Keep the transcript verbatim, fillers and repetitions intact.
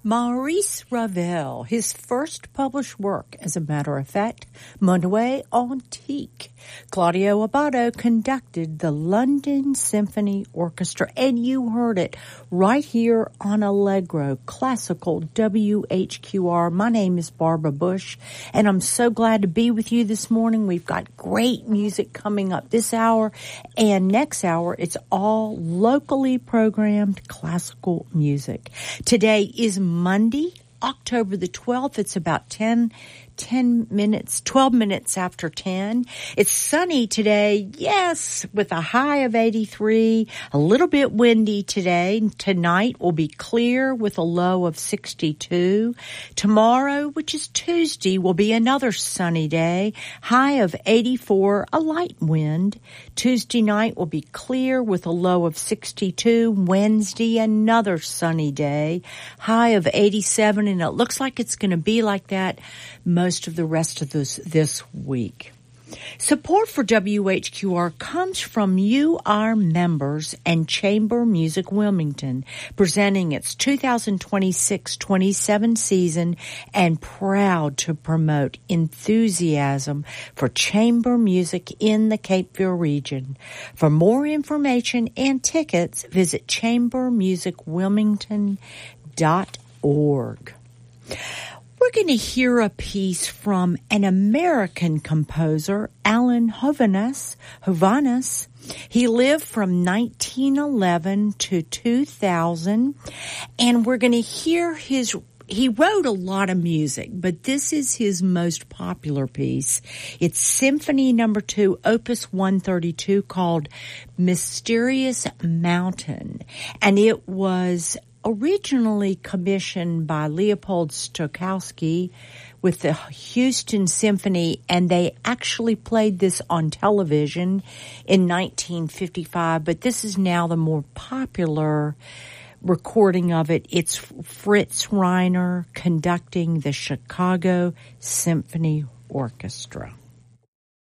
Maurice Ravel, his first published work, as a matter of fact, Monnaie Antique. Claudio Abbado conducted the London Symphony Orchestra, and you heard it right here on Allegro, classical W H Q R. My name is Barbara Bush, and I'm so glad to be with you this morning. We've got great music coming up this hour, and next hour, it's all locally programmed classical music. Today is Monday, October the twelfth. It's about ten, ten minutes, twelve minutes after ten. It's sunny today, yes, with a high of eighty-three, a little bit windy today. Tonight will be clear with a low of sixty-two. Tomorrow, which is Tuesday, will be another sunny day, high of eighty-four, a light wind. Tuesday night will be clear with a low of sixty-two. Wednesday, another sunny day, high of eighty-seven, and it looks like it's going to be like that most of the rest of this this week. Support for W H Q R comes from you, our members, and Chamber Music Wilmington, presenting its two thousand twenty-six twenty-seven season and proud to promote enthusiasm for chamber music in the Capeville region. For more information and tickets, visit chamber music wilmington dot org. We're going to hear a piece from an American composer, Alan Hovhaness. Hovhaness. He lived from nineteen eleven to two thousand, and we're going to hear his. He wrote a lot of music, but this is his most popular piece. It's Symphony Number Two, Opus one thirty-two, called Mysterious Mountain, and it was originally commissioned by Leopold Stokowski with the Houston Symphony, and they actually played this on television in nineteen fifty-five, but this is now the more popular recording of it. It's Fritz Reiner conducting the Chicago Symphony Orchestra.